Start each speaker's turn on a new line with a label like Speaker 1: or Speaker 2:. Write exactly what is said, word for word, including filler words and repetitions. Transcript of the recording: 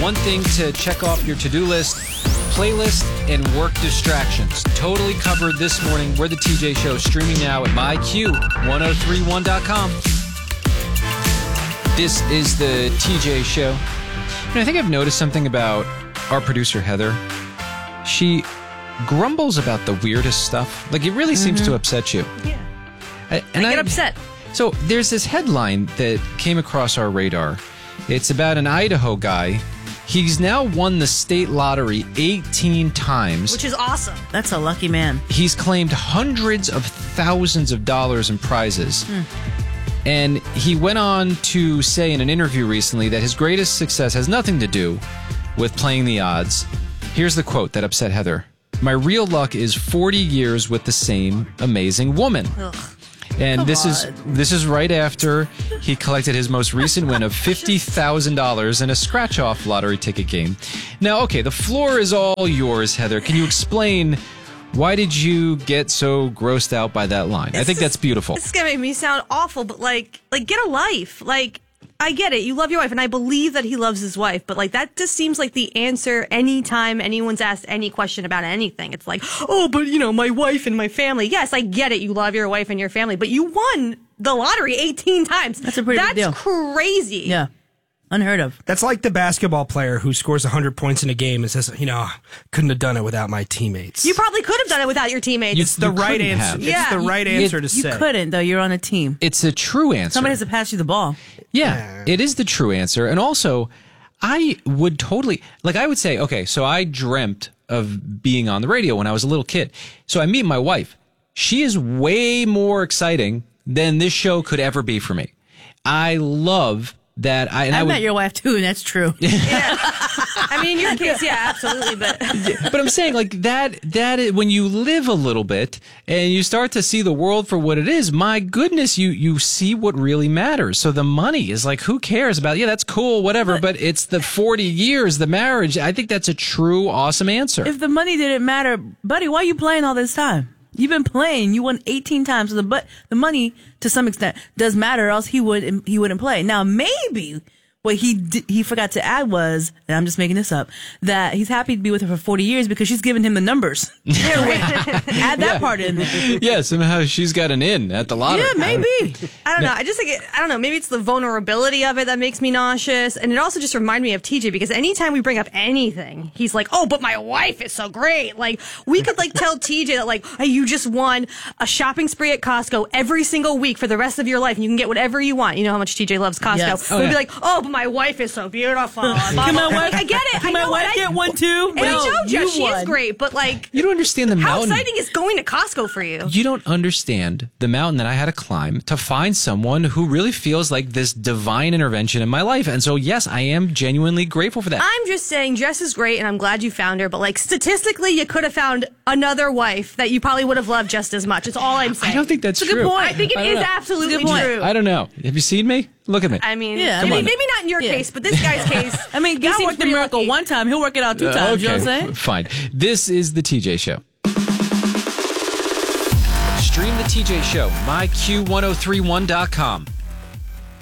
Speaker 1: One thing to check off your to-do list, playlist, and work distractions. Totally covered this morning. We're the T J Show, streaming now at my Q one oh three one dot com. This is the T J Show. You know, I think I've noticed something about our producer, Heather. She grumbles about the weirdest stuff. Like, it really seems mm-hmm. to upset you.
Speaker 2: Yeah.
Speaker 1: I, and
Speaker 2: I get
Speaker 1: I,
Speaker 2: upset.
Speaker 1: So there's this headline that came across our radar. It's about an Idaho guy. He's now won the state lottery eighteen times.
Speaker 2: Which is awesome.
Speaker 3: That's a lucky man.
Speaker 1: He's claimed hundreds of thousands of dollars in prizes. Hmm. And he went on to say in an interview recently that his greatest success has nothing to do with playing the odds. Here's the quote that upset Heather. My real luck is forty years with the same amazing woman.
Speaker 2: Ugh.
Speaker 1: And
Speaker 3: Come
Speaker 1: this
Speaker 3: on.
Speaker 1: is this is right after he collected his most recent win of fifty thousand dollars in a scratch-off lottery ticket game. Now, okay, the floor is all yours, Heather. Can you explain why did you get so grossed out by that line?
Speaker 2: This
Speaker 1: I think
Speaker 2: is,
Speaker 1: that's beautiful.
Speaker 2: This is going to make me sound awful, but like, like get a life. Like, I get it. You love your wife, and I believe that he loves his wife. But like, that just seems like the answer anytime anyone's asked any question about anything. It's like, oh, but you know, my wife and my family. Yes, I get it. You love your wife and your family, but you won the lottery eighteen times.
Speaker 3: That's a pretty
Speaker 2: That's
Speaker 3: big deal.
Speaker 2: crazy.
Speaker 3: Yeah. Unheard of.
Speaker 4: That's like the basketball player who scores one hundred points in a game and says, you know, couldn't have done it without my teammates.
Speaker 2: You probably could have done it without your teammates.
Speaker 4: It's the
Speaker 1: You
Speaker 4: right
Speaker 1: couldn't
Speaker 4: answer.
Speaker 1: have.
Speaker 4: It's
Speaker 2: Yeah.
Speaker 4: the right
Speaker 1: You-
Speaker 4: answer to
Speaker 3: You
Speaker 4: say.
Speaker 3: couldn't, though. You're on a team.
Speaker 1: It's a true answer.
Speaker 3: Somebody has to pass you the ball.
Speaker 1: Yeah, it is the true answer. And also, I would totally, like I would say, okay, so I dreamt of being on the radio when I was a little kid. So I meet my wife. She is way more exciting than this show could ever be for me. I love that. I, and
Speaker 3: I,
Speaker 1: I would,
Speaker 3: met your wife, too, and that's true.
Speaker 2: Yeah. I mean, in your case, yeah, absolutely. But
Speaker 1: but I'm saying like that, that is, when you live a little bit and you start to see the world for what it is, my goodness, you, you see what really matters. So the money is like, who cares about, yeah, that's cool, whatever, but, but it's the forty years, the marriage. I think that's a true, awesome answer.
Speaker 3: If the money didn't matter, buddy, why are you playing all this time? You've been playing. You won eighteen times. So the but the money, to some extent, does matter, or else he would he wouldn't play. Now, maybe what he did, he forgot to add was, and I'm just making this up, that he's happy to be with her for forty years because she's giving him the numbers. Add that
Speaker 1: Yeah.
Speaker 3: part in there.
Speaker 1: Yeah, somehow she's got an in at the lottery.
Speaker 3: Yeah, maybe.
Speaker 2: I don't know. I just think it, I don't know. Maybe it's the vulnerability of it that makes me nauseous, and it also just reminded me of T J because anytime we bring up anything, he's like, "Oh, but my wife is so great." Like we could like tell T J that like, "Hey, you just won a shopping spree at Costco every single week for the rest of your life, and you can get whatever you want." You know how much T J loves Costco.
Speaker 3: Yes.
Speaker 1: Oh,
Speaker 2: We'd
Speaker 1: yeah.
Speaker 2: be like, "Oh, but my wife is so beautiful." Blah, blah,
Speaker 3: Can my
Speaker 2: blah.
Speaker 3: wife-
Speaker 2: I get it.
Speaker 3: Can
Speaker 2: I
Speaker 3: my
Speaker 2: know,
Speaker 3: wife
Speaker 2: and I-
Speaker 3: get one too?
Speaker 2: And I
Speaker 3: No,
Speaker 2: know,
Speaker 3: you
Speaker 2: Jess, she is
Speaker 3: won.
Speaker 2: great, but like,
Speaker 1: You don't understand the
Speaker 2: how
Speaker 1: mountain.
Speaker 2: exciting is going to Costco for you?
Speaker 1: You don't understand the mountain that I had to climb to find someone who really feels like this divine intervention in my life. And so, yes, I am genuinely grateful for that.
Speaker 2: I'm just saying Jess is great and I'm glad you found her, but like statistically you could have found another wife that you probably would have loved just as much. It's all I'm saying.
Speaker 1: I don't think that's
Speaker 3: It's a good
Speaker 1: true.
Speaker 3: point.
Speaker 2: I think it
Speaker 1: I don't
Speaker 2: is
Speaker 1: know.
Speaker 2: absolutely
Speaker 3: It's a good point.
Speaker 2: true.
Speaker 1: I don't know. Have you seen me? Look at me.
Speaker 2: I mean,
Speaker 3: Yeah,
Speaker 2: maybe,
Speaker 3: come on.
Speaker 2: maybe not in your
Speaker 1: Yeah.
Speaker 2: case, but this guy's case.
Speaker 3: I mean,
Speaker 2: he
Speaker 3: God
Speaker 2: seems
Speaker 3: worked a
Speaker 2: pretty
Speaker 3: miracle
Speaker 2: lucky.
Speaker 3: one time. He'll work it out two
Speaker 1: Uh,
Speaker 3: times.
Speaker 1: okay,
Speaker 3: You know what I'm saying?
Speaker 1: fine. This is the T J Show. Stream the T J Show, my Q one oh three one dot com.